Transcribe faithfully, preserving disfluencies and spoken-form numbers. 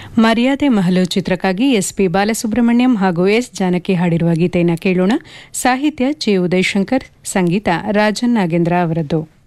ಮರ್ಯಾದೆ ಮಹಲು ಚಿತ್ರಕ್ಕಾಗಿ ಎಸ್ಪಿ ಬಾಲಸುಬ್ರಹ್ಮಣ್ಯಂ ಹಾಗೂ ಎಸ್ ಜಾನಕಿ ಹಾಡಿರುವ ಗೀತೆಯನ್ನು ಕೇಳೋಣ. ಸಾಹಿತ್ಯ ಜೆ ಉದಯಶಂಕರ್, ಸಂಗೀತ ರಾಜನ್ ನಾಗೇಂದ್ರ ಅವರದ್ದು.